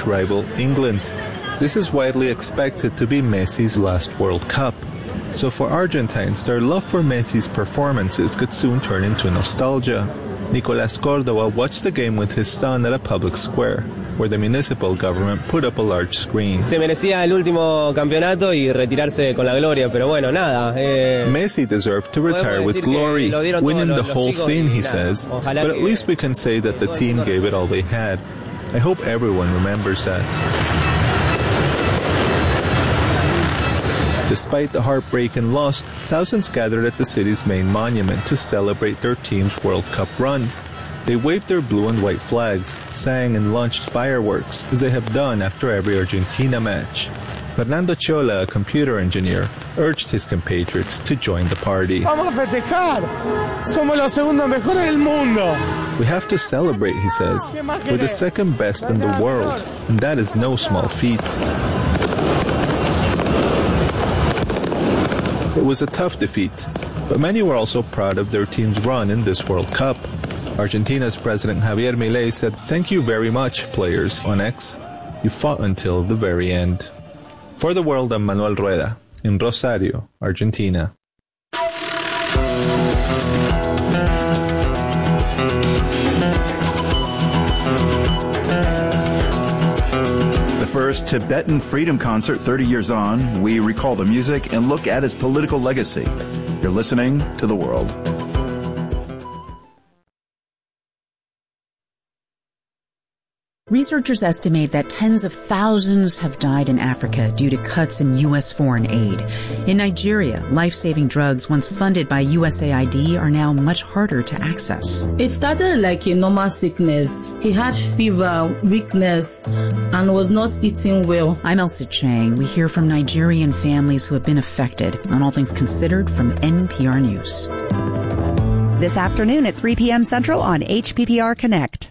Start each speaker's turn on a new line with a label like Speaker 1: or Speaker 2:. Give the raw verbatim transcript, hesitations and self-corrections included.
Speaker 1: rival England. This is widely expected to be Messi's last World Cup. So for Argentines, their love for Messi's performances could soon turn into nostalgia. Nicolás Córdoba watched the game with his son at a public square, where the municipal government put up a large screen.
Speaker 2: Se merecía el último campeonato y retirarse con la gloria, pero bueno, nada. Eh,
Speaker 1: Messi deserved to retire with glory, winning the whole thing, he says. But at least we can say that the team gave it all they had. I hope everyone remembers that. Despite the heartbreaking loss, thousands gathered at the city's main monument to celebrate their team's World Cup run. They waved their blue and white flags, sang and launched fireworks, as they have done after every Argentina match. Fernando Chola, a computer engineer, urged his compatriots to join the party.
Speaker 3: Vamos a festejar. Somos los segundos mejores del mundo.
Speaker 1: We have to celebrate, he says. We're the second best in the world, and that is no small feat. It was a tough defeat, but many were also proud of their team's run in this World Cup. Argentina's President Javier Milei said, "Thank you very much, players," on X. You fought until the very end. For the World, I'm Manuel Rueda, in Rosario, Argentina.
Speaker 4: First Tibetan Freedom Concert thirty years on, we recall the music and look at its political legacy. You're listening to The World.
Speaker 5: Researchers estimate that tens of thousands have died in Africa due to cuts in U S foreign aid. In Nigeria, life-saving drugs once funded by U S A I D are now much harder to access.
Speaker 6: It started like a normal sickness. He had fever, weakness, and was not eating well.
Speaker 5: I'm Elsa Chang. We hear from Nigerian families who have been affected on All Things Considered from N P R News.
Speaker 7: This afternoon at three p.m. Central on H P P R Connect.